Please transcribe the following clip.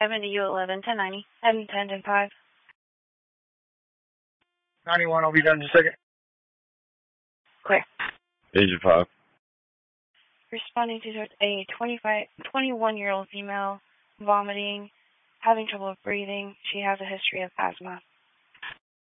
70U 11 1090 and 10 and 5. 91, I'll be done in a second. Clear. Agent 5. Responding to a 21-year-old female vomiting, having trouble breathing. She has a history of asthma.